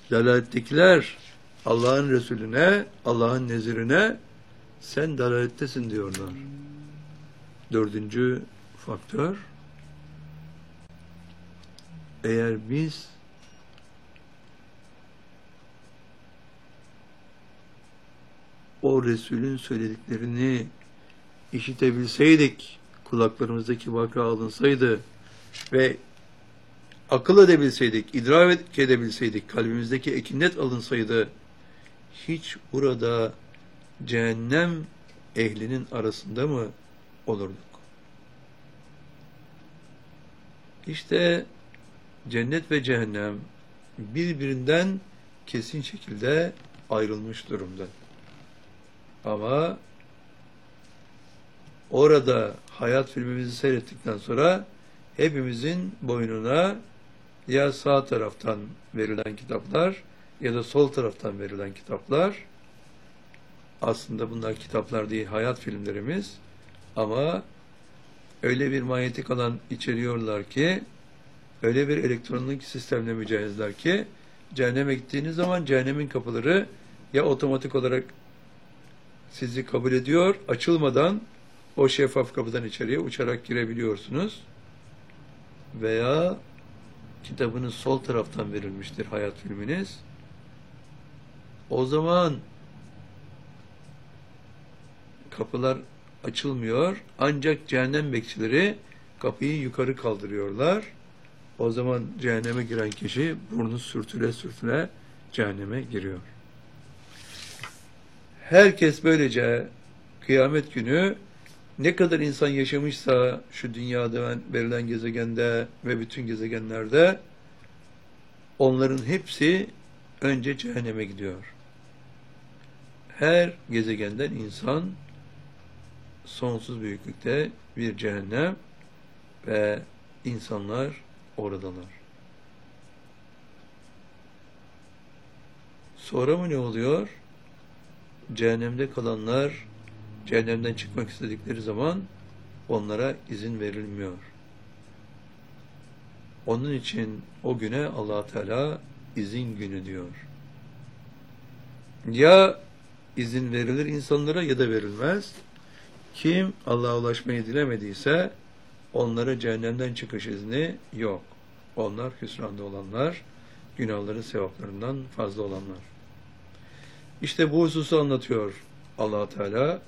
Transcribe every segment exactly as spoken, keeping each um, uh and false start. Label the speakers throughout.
Speaker 1: Dalalettekiler Allah'ın Resulüne, Allah'ın nezirine sen dalalettesin diyorlar. Dördüncü faktör, eğer biz o Resulün söylediklerini işitebilseydik, kulaklarımızdaki vaka alınsaydı ve akıl edebilseydik, idrak edebilseydik, kalbimizdeki ekinet alınsaydı, hiç burada cehennem ehlinin arasında mı olurduk? İşte cennet ve cehennem birbirinden kesin şekilde ayrılmış durumda. Ama orada hayat filmimizi seyrettikten sonra hepimizin boynuna ya sağ taraftan verilen kitaplar ya da sol taraftan verilen kitaplar, aslında bunlar kitaplar değil, hayat filmlerimiz, ama öyle bir manyetik alan içeriyorlar ki, öyle bir elektronik sistemle mücehizler ki, cehenneme gittiğiniz zaman cehennemin kapıları ya otomatik olarak sizi kabul ediyor, açılmadan o şeffaf kapıdan içeriye uçarak girebiliyorsunuz, veya kitabınız sol taraftan verilmiştir, hayat filminiz. O zaman kapılar açılmıyor, ancak cehennem bekçileri kapıyı yukarı kaldırıyorlar. O zaman cehenneme giren kişi burnu sürtüle sürtüle cehenneme giriyor. Herkes böylece kıyamet günü ne kadar insan yaşamışsa şu dünyada verilen gezegende ve bütün gezegenlerde, onların hepsi önce cehenneme gidiyor. Her gezegenden insan sonsuz büyüklükte bir cehennem ve insanlar oradalar. Sonra mı ne oluyor? Cehennemde kalanlar cehennemden çıkmak istedikleri zaman onlara izin verilmiyor. Onun için o güne Allah Teala izin günü diyor. Ya izin verilir insanlara ya da verilmez. Kim Allah'a ulaşmayı dilemediyse onlara cehennemden çıkış izni yok. Onlar hüsranda olanlar, günahların sevaplarından fazla olanlar. İşte bu hususu anlatıyor Allah Teala.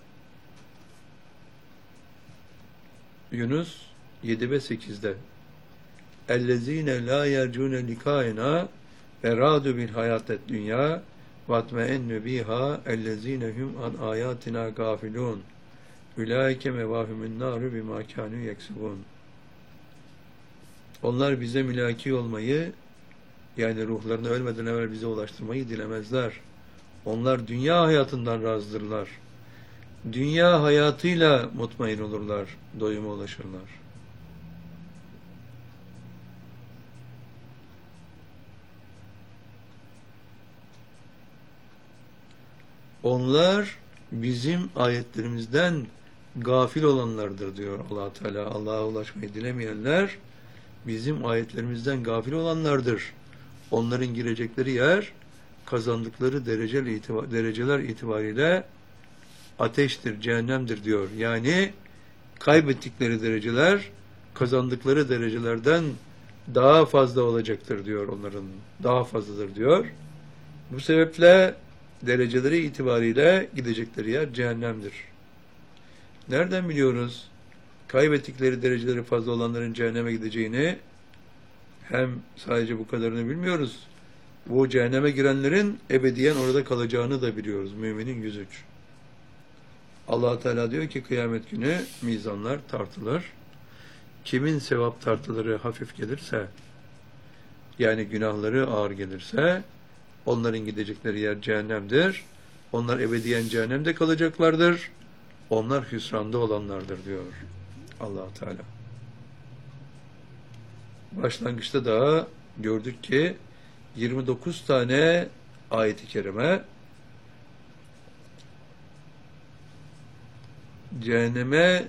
Speaker 1: Yunus yedi ve sekizde اَلَّذ۪ينَ لَا يَرْجُونَ لِكَائِنَا اَرَادُ بِالْحَيَاتَ الدُّنْيَا وَاتْمَئَنُّ بِهَا اَلَّذ۪ينَ هُمْ عَنْ آيَاتِنَا غَافِلُونَ اُولَٰئِكَ مَوَاهُمُ النَّارُ بِمَا كَانُوا يَكْسِبُونَ. Onlar bize mülaki olmayı, yani ruhlarını ölmeden evvel bize ulaştırmayı dilemezler. Onlar dünya hayatından razdırlar. Dünya hayatıyla mutmain olurlar, doyuma ulaşırlar. Onlar bizim ayetlerimizden gafil olanlardır diyor Allah Teala. Allah'a ulaşmayı dilemeyenler bizim ayetlerimizden gafil olanlardır. Onların girecekleri yer kazandıkları dereceler, itibar, dereceler itibariyle ateştir, cehennemdir diyor. Yani kaybettikleri dereceler kazandıkları derecelerden daha fazla olacaktır diyor onların. Daha fazladır diyor. Bu sebeple dereceleri itibariyle gidecekleri yer cehennemdir. Nereden biliyoruz kaybettikleri dereceleri fazla olanların cehenneme gideceğini? Hem sadece bu kadarını bilmiyoruz. Bu cehenneme girenlerin ebediyen orada kalacağını da biliyoruz. Müminin yüz üç. Allah Teala diyor ki kıyamet günü mizanlar tartılır. Kimin sevap tartıları hafif gelirse, yani günahları ağır gelirse, onların gidecekleri yer cehennemdir. Onlar ebediyen cehennemde kalacaklardır. Onlar hüsranda olanlardır diyor Allah Teala. Başlangıçta da gördük ki yirmi dokuz tane ayet-i kerime cehenneme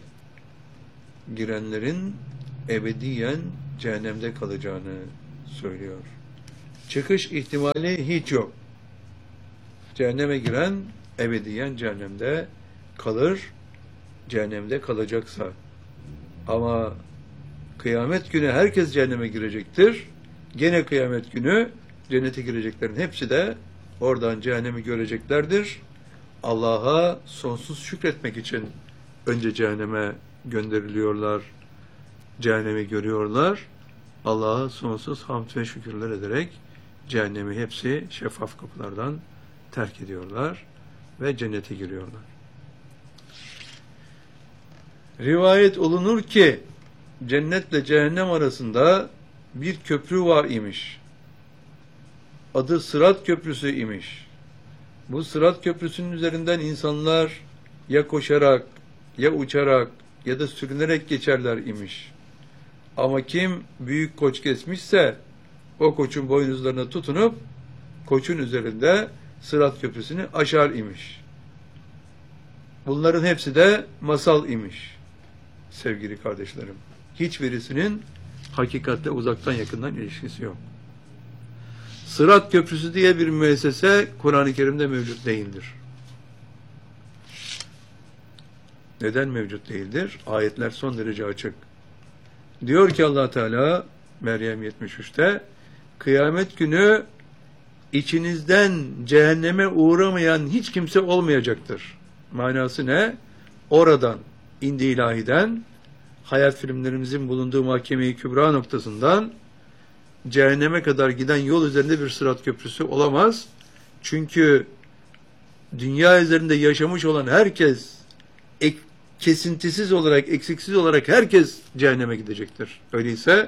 Speaker 1: girenlerin ebediyen cehennemde kalacağını söylüyor. Çıkış ihtimali hiç yok. Cehenneme giren ebediyen cehennemde kalır, cehennemde kalacaksa. Ama kıyamet günü herkes cehenneme girecektir. Gene kıyamet günü cennete gireceklerin hepsi de oradan cehennemi göreceklerdir. Allah'a sonsuz şükretmek için önce cehenneme gönderiliyorlar, cehennemi görüyorlar. Allah'a sonsuz hamd ve şükürler ederek cehennemi hepsi şeffaf kapılardan terk ediyorlar ve cennete giriyorlar. Rivayet olunur ki cennetle cehennem arasında bir köprü var imiş. Adı Sırat Köprüsü imiş. Bu Sırat Köprüsü'nün üzerinden insanlar ya koşarak, ya uçarak, ya da sürünerek geçerler imiş. Ama kim büyük koç kesmişse, o koçun boynuzlarına tutunup, koçun üzerinde Sırat Köprüsü'nü aşar imiş. Bunların hepsi de masal imiş. Sevgili kardeşlerim, hiçbirisinin hakikatle uzaktan yakından ilişkisi yok. Sırat Köprüsü diye bir müessese Kur'an-ı Kerim'de mevcut değildir. Neden mevcut değildir? Ayetler son derece açık. Diyor ki Allah Teala Meryem yetmiş üçte kıyamet günü içinizden cehenneme uğramayan hiç kimse olmayacaktır. Manası ne? Oradan, indi ilahiden, hayat filmlerimizin bulunduğu mahkeme-i kübra noktasından cehenneme kadar giden yol üzerinde bir sırat köprüsü olamaz. Çünkü dünya üzerinde yaşamış olan herkes ek, kesintisiz olarak, eksiksiz olarak herkes cehenneme gidecektir. Öyleyse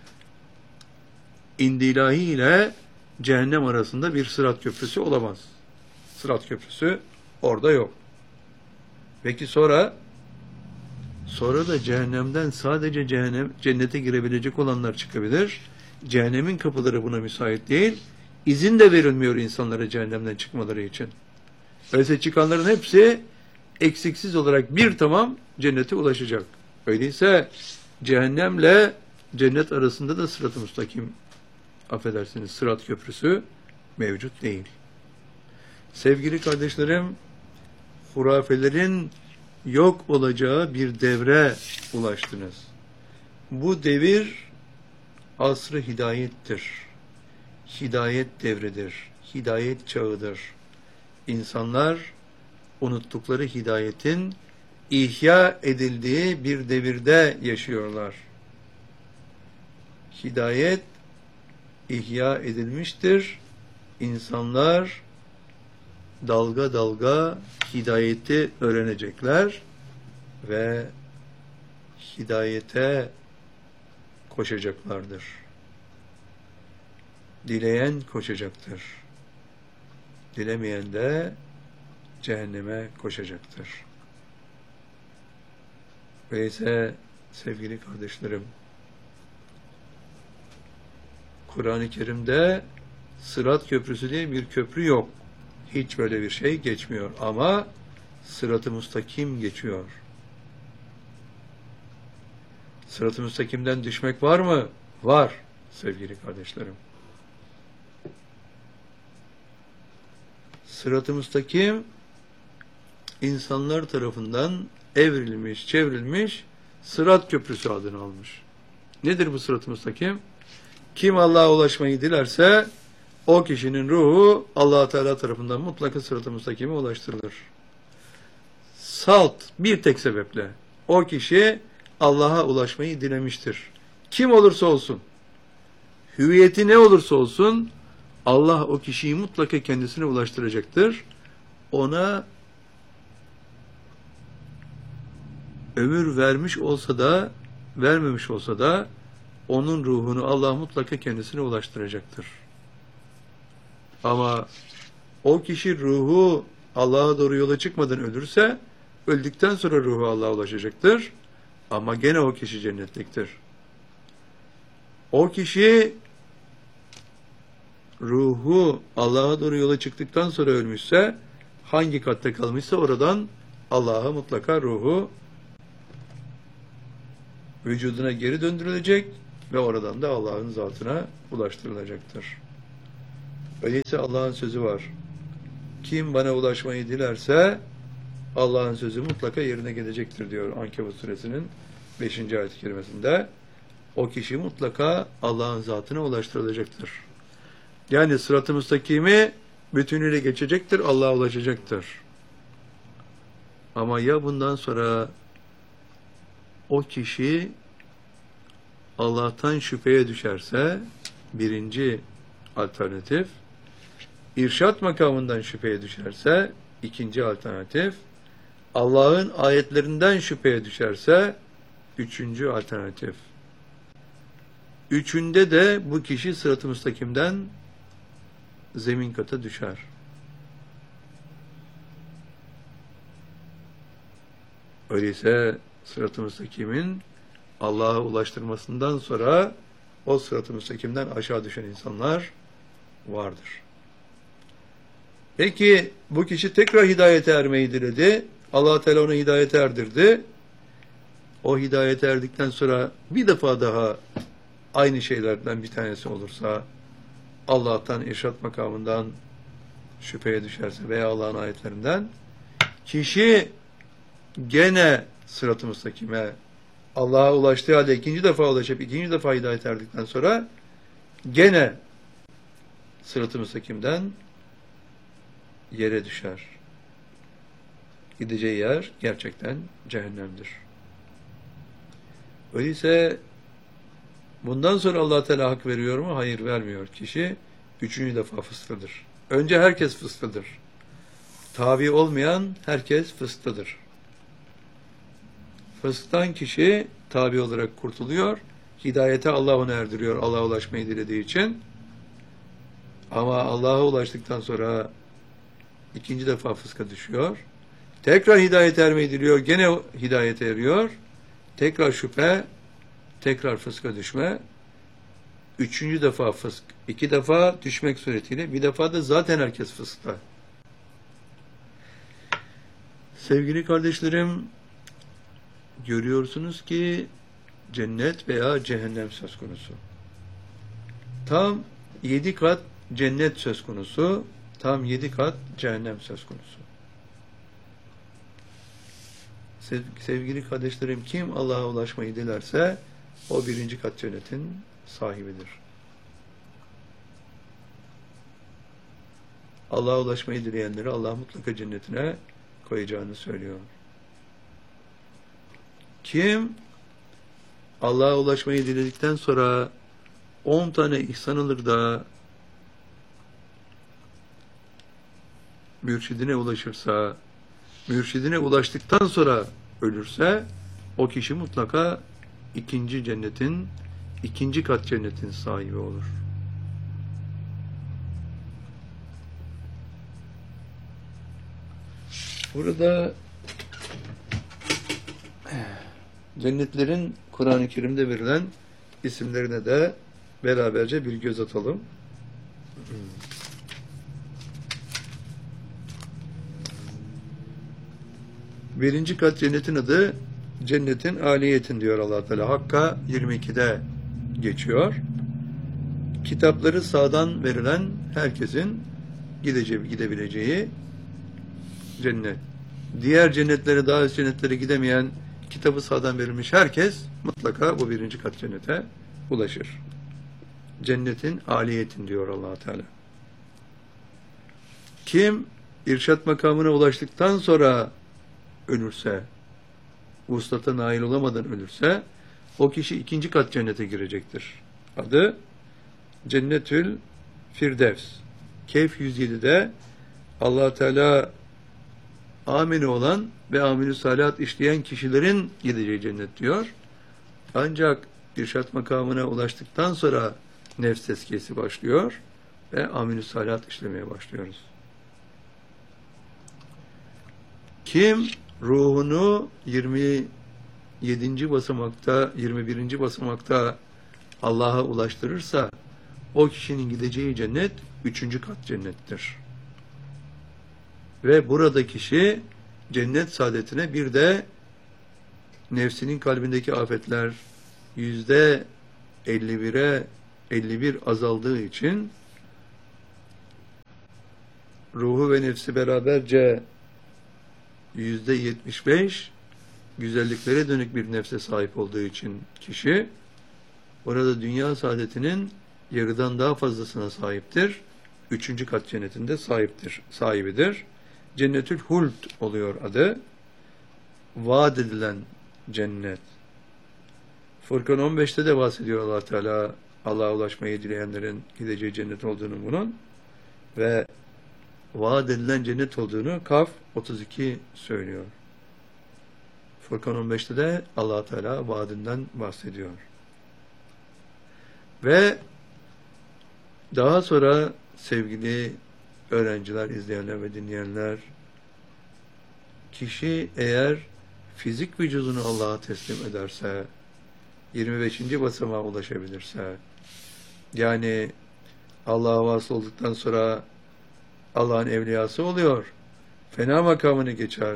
Speaker 1: indi ilahi ile cehennem arasında bir sırat köprüsü olamaz. Sırat köprüsü orada yok. Peki sonra sonra da cehennemden sadece cehennem, cennete girebilecek olanlar çıkabilir. Cehennemin kapıları buna müsait değil. İzin de verilmiyor insanlara cehennemden çıkmaları için. Öyleyse çıkanların hepsi eksiksiz olarak bir tamam cennete ulaşacak. Öyleyse cehennemle cennet arasında da sırat-ı müstakim, affedersiniz, sırat köprüsü mevcut değil. Sevgili kardeşlerim, hurafelerin yok olacağı bir devre ulaştınız. Bu devir asr-ı hidayettir. Hidayet devridir. Hidayet çağıdır. İnsanlar unuttukları hidayetin ihya edildiği bir devirde yaşıyorlar. Hidayet ihya edilmiştir. İnsanlar dalga dalga hidayeti öğrenecekler ve hidayete koşacaklardır. Dileyen koşacaktır. Dilemeyen de cehenneme koşacaktır. Öyleyse sevgili kardeşlerim, Kur'an-ı Kerim'de Sırat Köprüsü diye bir köprü yok. Hiç böyle bir şey geçmiyor. Ama Sırat-ı Müstakim geçiyor. Sırat-ı Müstakim'den düşmek var mı? Var sevgili kardeşlerim. Sırat-ı Müstakim insanlar tarafından evrilmiş, çevrilmiş Sırat Köprüsü adını almış. Nedir bu Sırat-ı Müstakim? Kim Allah'a ulaşmayı dilerse o kişinin ruhu Allah Teala tarafından mutlaka Sırat-ı Müstakim'e ulaştırılır. Salt bir tek sebeple o kişi Allah'a ulaşmayı dilemiştir. Kim olursa olsun, hüviyeti ne olursa olsun, Allah o kişiyi mutlaka kendisine ulaştıracaktır. Ona ömür vermiş olsa da, vermemiş olsa da, onun ruhunu Allah mutlaka kendisine ulaştıracaktır. Ama o kişi ruhu Allah'a doğru yola çıkmadan ölürse, öldükten sonra ruhu Allah'a ulaşacaktır. Ama gene o kişi cennetliktir. O kişi ruhu Allah'a doğru yola çıktıktan sonra ölmüşse, hangi katta kalmışsa oradan Allah'a mutlaka ruhu vücuduna geri döndürülecek ve oradan da Allah'ın zatına ulaştırılacaktır. Öyleyse Allah'ın sözü var. Kim bana ulaşmayı dilerse Allah'ın sözü mutlaka yerine gelecektir diyor Ankebut suresinin beşinci ayet-i kerimesinde. O kişi mutlaka Allah'ın zatına ulaştırılacaktır. Yani sırat-ı müstakimi bütünüyle geçecektir, Allah'a ulaşacaktır. Ama ya bundan sonra o kişi Allah'tan şüpheye düşerse, birinci alternatif, irşat makamından şüpheye düşerse, ikinci alternatif, Allah'ın ayetlerinden şüpheye düşerse, üçüncü alternatif. Üçünde de bu kişi sırat-ı müstakimden zemin kata düşer. Öyleyse sırat-ı müstakimin Allah'a ulaştırmasından sonra o sırat-ı müstakimden aşağı düşen insanlar vardır. Peki bu kişi tekrar hidayete ermeyi diledi. Allah Teala onu hidayete erdirdi. O hidayete erdikten sonra bir defa daha aynı şeylerden bir tanesi olursa, Allah'tan, irşat makamından şüpheye düşerse veya Allah'ın ayetlerinden, kişi gene sırat-ı müstakime Allah'a ulaştığı halde ikinci defa ulaşıp ikinci defa hidayet erdikten sonra gene sırat-ı müstakimden yere düşer. Gideceği yer gerçekten cehennemdir. Öyleyse bundan sonra Allah Teala hak veriyor mu? Hayır, vermiyor. Kişi üçüncü defa fıstıdır. Önce herkes fıstıdır. Tabi olmayan herkes fıstıdır. Fıstıktan kişi tabi olarak kurtuluyor. Hidayete Allah onu erdiriyor. Allah'a ulaşmayı dilediği için. Ama Allah'a ulaştıktan sonra ikinci defa fıska düşüyor. Tekrar hidayete ermeyi diliyor. Gene hidayete eriyor. Tekrar şüphe, tekrar fıska düşme. Üçüncü defa fısk. İki defa düşmek suretiyle. Bir defa da zaten herkes fıskta. Sevgili kardeşlerim, görüyorsunuz ki cennet veya cehennem söz konusu. Tam yedi kat cennet söz konusu, tam yedi kat cehennem söz konusu. Sevgili kardeşlerim, kim Allah'a ulaşmayı dilerse o birinci kat cennetin sahibidir. Allah'a ulaşmayı dileyenleri Allah mutlaka cennetine koyacağını söylüyor. Kim Allah'a ulaşmayı diledikten sonra on tane ihsan alır da mürşidine ulaşırsa, mürşidine ulaştıktan sonra ölürse, o kişi mutlaka ikinci cennetin, ikinci kat cennetin sahibi olur. Burada cennetlerin Kur'an-ı Kerim'de verilen isimlerine de beraberce bir göz atalım. Birinci kat cennetin adı cennetin aliyetin diyor Allah Teala. Hakka yirmi ikide geçiyor. Kitapları sağdan verilen herkesin gideceği, gidebileceği cennet. Diğer cennetlere, daha üst cennetlere gidemeyen, kitabı sağdan verilmiş herkes mutlaka bu birinci kat cennete ulaşır. Cennetin aliyetin diyor Allah Teala. Kim irşat makamına ulaştıktan sonra ölürse, vuslata nail olamadan ölürse, o kişi ikinci kat cennete girecektir. Adı Cennetül Firdevs. Kehf yüz yedide Allah Teala amini olan ve amilü salihat işleyen kişilerin gideceği cennet diyor. Ancak irşat makamına ulaştıktan sonra nefs tezkiyesi başlıyor ve amilü salihat işlemeye başlıyoruz. Kim ruhunu yirmi yedinci basamakta, yirmi birinci basamakta Allah'a ulaştırırsa, o kişinin gideceği cennet üçüncü kat cennettir. Ve burada kişi cennet saadetine bir de nefsinin kalbindeki afetler yüzde elli bire elli bir azaldığı için ruhu ve nefsi beraberce yüzde yetmiş beş güzelliklere dönük bir nefse sahip olduğu için kişi orada dünya saadetinin yarıdan daha fazlasına sahiptir. Üçüncü kat cennetinde sahiptir, sahibidir. Cennetül Huld oluyor adı. Vaat edilen cennet. Furkan on beşte de bahsediyor Allah Teala Allah'a ulaşmayı dileyenlerin gideceği cennet olduğunu bunun ve vaat edilen cennet olduğunu Kaf otuz iki söylüyor. Furkan on beşte de Allah Teala vaadinden bahsediyor. Ve daha sonra sevgili öğrenciler, izleyenler ve dinleyenler, kişi eğer fizik vücudunu Allah'a teslim ederse, yirmi beşinci basamağa ulaşabilirse, yani Allah'a vasıl olduktan sonra Allah'ın evliyası oluyor, fena makamını geçer,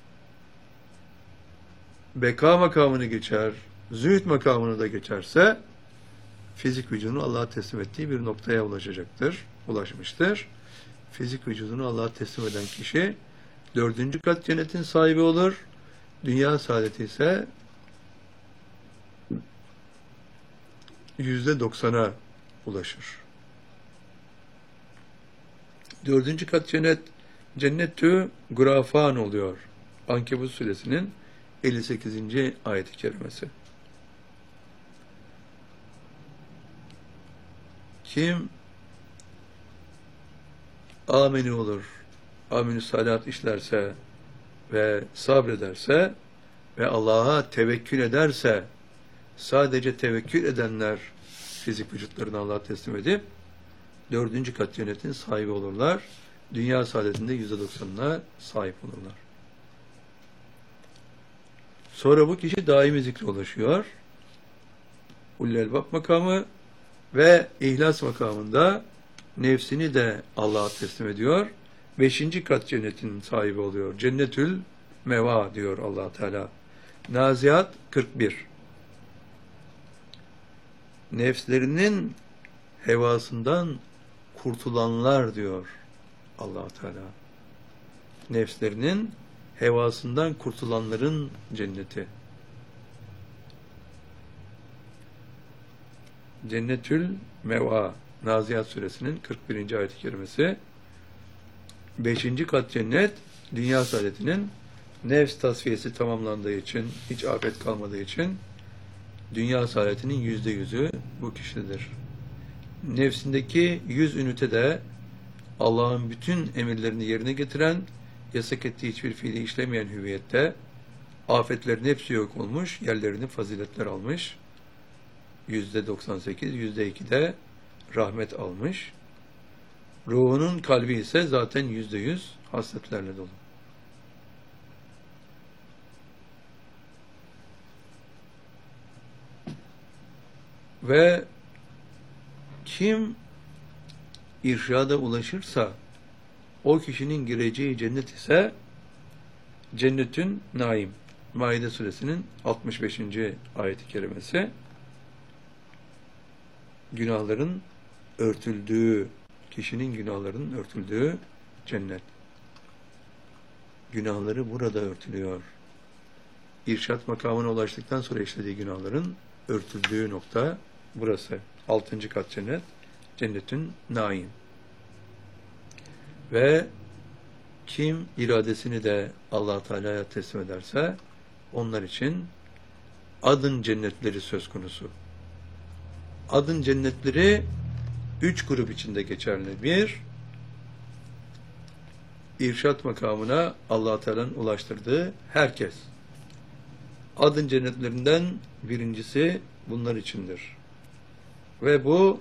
Speaker 1: beka makamını geçer, zühd makamını da geçerse, fizik vücudunu Allah'a teslim ettiği bir noktaya ulaşacaktır, ulaşmıştır. Fizik vücudunu Allah'a teslim eden kişi, dördüncü kat cennetin sahibi olur, dünya saadeti ise yüzde doksana ulaşır. Dördüncü kat cennet, cennetü gurafan oluyor. Ankebut suresinin elli sekizinci ayet-i kerimesi. Kim ameni olur, aminü salat işlerse ve sabrederse ve Allah'a tevekkül ederse, sadece tevekkül edenler fizik vücutlarını Allah'a teslim edip dördüncü kat cennetin sahibi olurlar. Dünya saadetinde yüzde doksanına sahip olurlar. Sonra bu kişi daimi zikre ulaşıyor. Ulul Elbab makamı ve ihlas makamında nefsini de Allah'a teslim ediyor. Beşinci kat cennetin sahibi oluyor. Cennetül Meva diyor Allah Teala. Naziat kırk bir. Nefslerinin hevasından kurtulanlar diyor Allah Teala. Nefslerinin hevasından kurtulanların cenneti. Cennetül Meva, Naziat suresinin kırk birinci ayet-i kerimesi. Beşinci kat cennet, dünya saadetinin nefs tasfiyesi tamamlandığı için, hiç afet kalmadığı için dünya saadetinin yüzde yüzü bu kişidir. Nefsindeki yüz ünite de Allah'ın bütün emirlerini yerine getiren, yasak ettiği hiçbir fiili işlemeyen hüviyette afetlerin hepsi yok olmuş, yerlerini faziletler almış. Yüzde doksan sekiz, yüzde iki de rahmet almış. Ruhunun kalbi ise zaten yüzde yüz hasletlerle dolu. Ve kim irşada ulaşırsa o kişinin gireceği cennet ise cennetün naim. Maide suresinin altmış beşinci ayet-i kerimesi. Günahların örtüldüğü, kişinin günahlarının örtüldüğü cennet. Günahları burada örtülüyor. İrşad makamına ulaştıktan sonra işlediği günahların örtüldüğü nokta burası. Altıncı kat cennet, cennetün naim. Ve kim iradesini de Allah Teala'ya teslim ederse onlar için adın cennetleri söz konusu. Adın cennetleri üç grup içinde geçerli. Bir, irşat makamına Allah Teala'nın ulaştırdığı herkes. Adın cennetlerinden birincisi bunlar içindir. Ve bu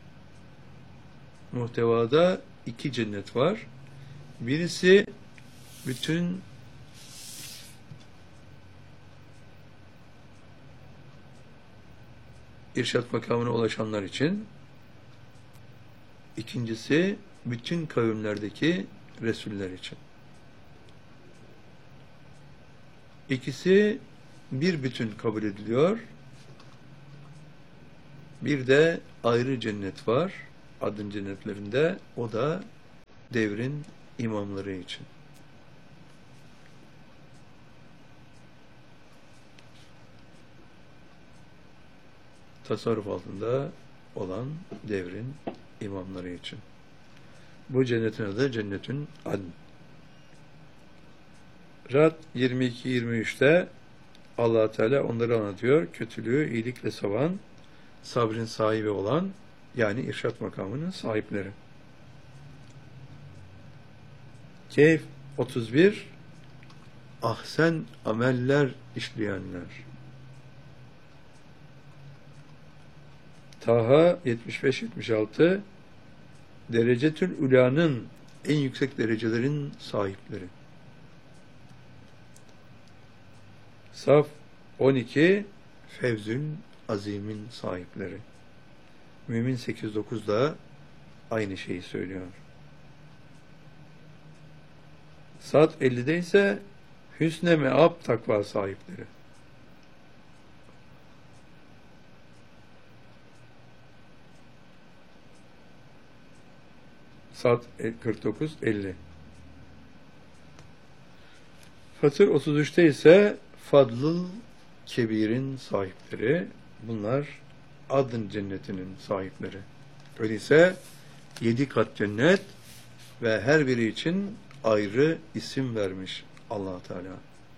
Speaker 1: muhtevada iki cennet var. Birisi bütün irşat makamına ulaşanlar için, ikincisi bütün kavimlerdeki Resuller için. İkisi bir bütün kabul ediliyor. Bir de ayrı cennet var adın cennetlerinde. O da devrin imamları için. Tasarruf altında olan devrin imamları için. Bu cennetin adı Cennetün Adn. Rad yirmi iki yirmi üçte Allah Teala onları anlatıyor. Kötülüğü iyilikle savan, sabrın sahibi olan, yani irşat makamının sahipleri. Kehf otuz bir, ahsen ameller işleyenler. Taha yetmiş beş yetmiş altı, Derecetül Ula'nın en yüksek derecelerin sahipleri. Saf on iki, Fevzül Azim'in sahipleri. Mümin sekiz dokuz da aynı şeyi söylüyor. Sad ellide ise Hüsne Meab takva sahipleri. Sad kırk dokuz elli. Fatır otuz üçte ise Fadlıl Kebir'in sahipleri. Bunlar Adın cennetinin sahipleri. Öyleyse yedi kat cennet ve her biri için ayrı isim vermiş Allah Teala.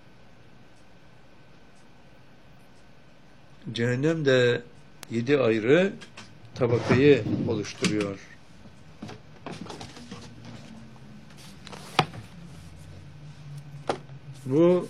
Speaker 1: Cehennem de yedi ayrı tabakayı oluşturuyor. Bu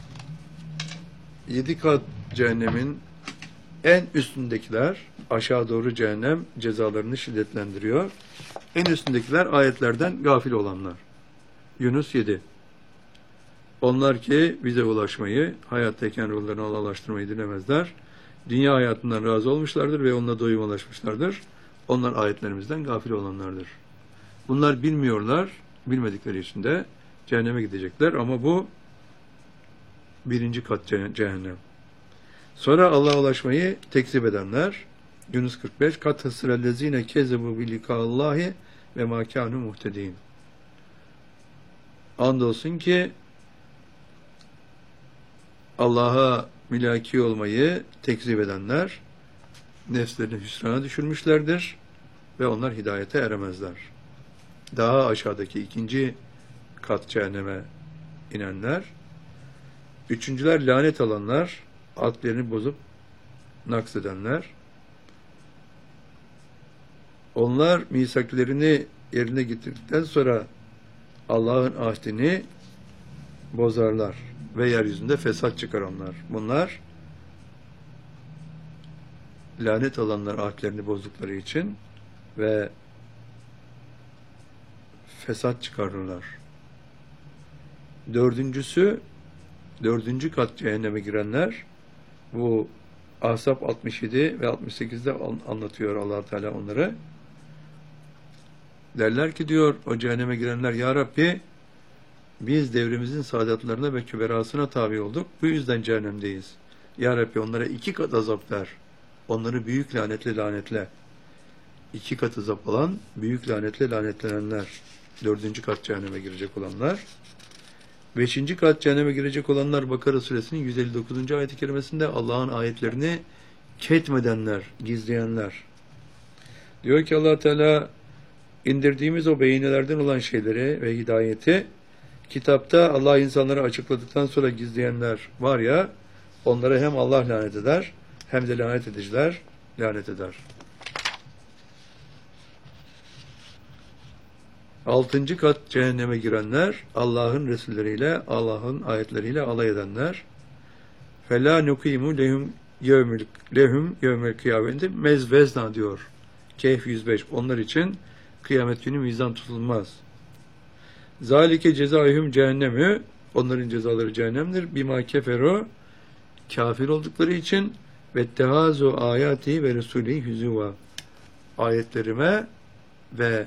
Speaker 1: yedi kat cehennemin en üstündekiler, aşağı doğru cehennem cezalarını şiddetlendiriyor. En üstündekiler ayetlerden gafil olanlar. Yunus yedi. Onlar ki bize ulaşmayı, hayattayken ruhlarını Allah'laştırmayı dilemezler. Dünya hayatından razı olmuşlardır ve onunla doyuma ulaşmışlardır. Onlar ayetlerimizden gafil olanlardır. Bunlar bilmiyorlar, bilmedikleri için de cehenneme gidecekler ama bu birinci kat cehennem. Sonra Allah'a ulaşmayı tekzip edenler, Yunus kırk beş, kat hısrellezine kezebu bilikâllâhi ve mâ kânû muhtedîn. Andolsun ki Allah'a mülaki olmayı tekzip edenler nefslerini hüsrana düşürmüşlerdir ve onlar hidayete eremezler. Daha aşağıdaki ikinci kat cehenneme inenler, üçüncüler lanet alanlar, adlerini bozup naksedenler, onlar misaklerini yerine getirdikten sonra Allah'ın ahdini bozarlar ve yeryüzünde fesat çıkaranlar. Bunlar lanet alanlar ahdlerini bozdukları için ve fesat çıkarırlar. Dördüncüsü, dördüncü kat cehenneme girenler, bu Ahzab altmış yedi ve altmış sekizde anlatıyor Allah Teala onları. Derler ki diyor o cehenneme girenler, Ya Rabbi biz devrimizin saadatlarına ve küberasına tabi olduk. Bu yüzden cehennemdeyiz. Ya Rabbi onlara iki kat azap ver. Onları büyük lanetle lanetle. İki kat azap alan, büyük lanetle lanetlenenler. Dördüncü kat cehenneme girecek olanlar. Beşinci kat cehenneme girecek olanlar Bakara suresinin yüz elli dokuzuncu ayet-i kerimesinde Allah'ın ayetlerini ketmedenler, gizleyenler. Diyor ki Allah Teala, indirdiğimiz o beyinelerden olan şeyleri ve hidayeti kitapta Allah insanlara açıkladıktan sonra gizleyenler var ya, onlara hem Allah lanet eder hem de lanet ediciler lanet eder. Altıncı kat cehenneme girenler, Allah'ın Resulleriyle, Allah'ın ayetleriyle alay edenler. فَلَا نُقِيمُ لَهُمْ يَوْمِ لَهُمْ يَوْمَ الْقِيَامَةِ mezvezna diyor. Kehf yüz beş. Onlar için kıyamet günü mizan tutulmaz. Zalike cezaihum cehennemü, onların cezaları cehennemdir. Bima keferu, kafir oldukları için ve tehazu ayati ve resulî hüzûva, ayetlerime ve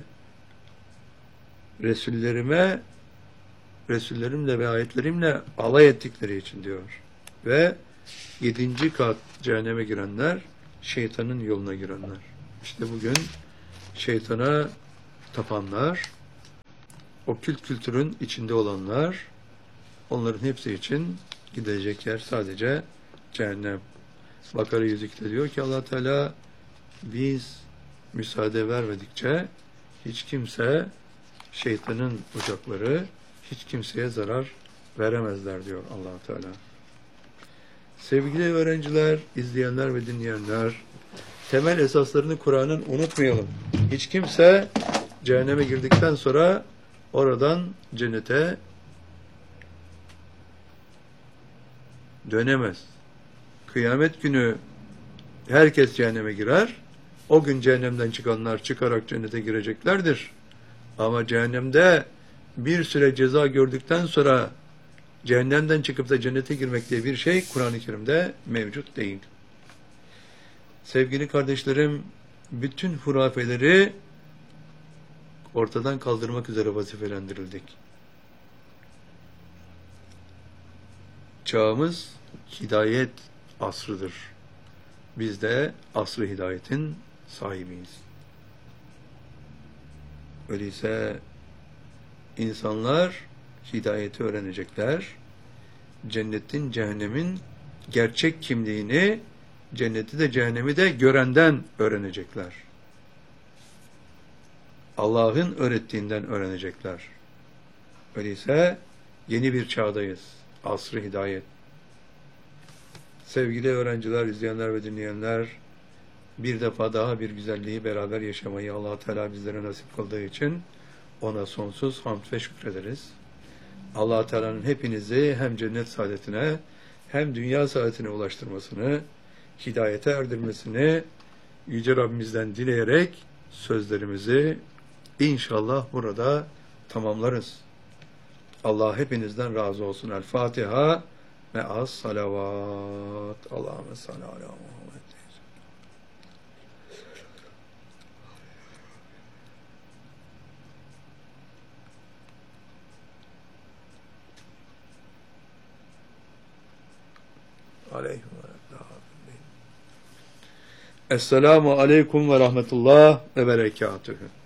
Speaker 1: Resullerime, Resullerimle ve ayetlerimle alay ettikleri için diyor. Ve yedinci kat cehenneme girenler, şeytanın yoluna girenler. İşte bugün şeytana tapanlar, o kült kültürün içinde olanlar, onların hepsi için gidecek yer sadece cehennem. Bakara yüz ikide diyor ki Allah Teala, biz müsaade vermedikçe hiç kimse, şeytanın ocakları hiç kimseye zarar veremezler diyor Allah Teala. Sevgili öğrenciler, izleyenler ve dinleyenler, temel esaslarını Kur'an'ın unutmayalım. Hiç kimse cehenneme girdikten sonra oradan cennete dönemez. Kıyamet günü herkes cehenneme girer. O gün cehennemden çıkanlar çıkarak cennete gireceklerdir. Ama cehennemde bir süre ceza gördükten sonra cehennemden çıkıp da cennete girmek diye bir şey Kur'an-ı Kerim'de mevcut değil. Sevgili kardeşlerim, bütün hurafeleri ortadan kaldırmak üzere vazifelendirildik. Çağımız hidayet asrıdır. Biz de asr-ı hidayetin sahibiyiz. Öyleyse insanlar hidayeti öğrenecekler. Cennetin, cehennemin gerçek kimliğini, cenneti de cehennemi de görenden öğrenecekler. Allah'ın öğrettiğinden öğrenecekler. Öyleyse yeni bir çağdayız. Asr-ı hidayet. Sevgili öğrenciler, izleyenler ve dinleyenler, bir defa daha bir güzelliği beraber yaşamayı Allah Teala bizlere nasip kıldığı için ona sonsuz hamd ve şükrederiz. Allah Teala'nın hepinizi hem cennet saadetine hem dünya saadetine ulaştırmasını, hidayete erdirmesini Yüce Rabbimizden dileyerek sözlerimizi inşallah burada tamamlarız. Allah hepinizden razı olsun. El Fatiha ve az salavat. Allahümme salli ala Muhammed. Aleyhüm ve Esselamu aleyküm ve rahmetullah ve berekatühü.